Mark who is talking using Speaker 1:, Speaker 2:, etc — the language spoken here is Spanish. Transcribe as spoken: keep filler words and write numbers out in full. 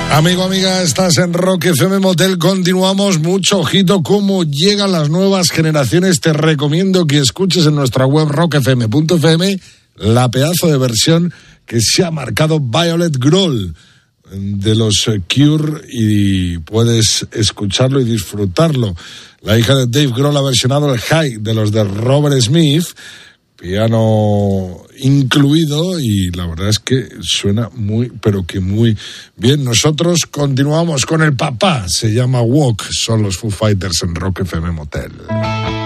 Speaker 1: Amigo, amiga, estás en Rock F M Motel, continuamos, mucho ojito cómo llegan las nuevas generaciones. Te recomiendo que escuches en nuestra web rock f m punto f m la pedazo de versión que se ha marcado Violet Grohl de los Cure y puedes escucharlo y disfrutarlo. La hija de Dave Grohl ha versionado el High de los de Robert Smith, piano incluido, y la verdad es que suena muy, pero que muy bien. Nosotros continuamos con el papá, se llama Walk, son los Foo Fighters en Rock F M Motel.